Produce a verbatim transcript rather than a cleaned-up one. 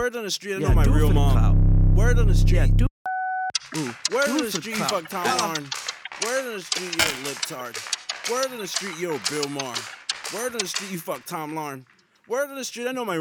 Word on the street, I Yeah, know my do it real for the mom. clout. Word on the street. Yeah, do. Ooh, Word do on it the for street, you clout. fuck Tom Lauren. Word on the street, you a libtard. Word on the street, yo Bill Maher. Word on the street, you fuck Tom Lauren. Word on the street, I know my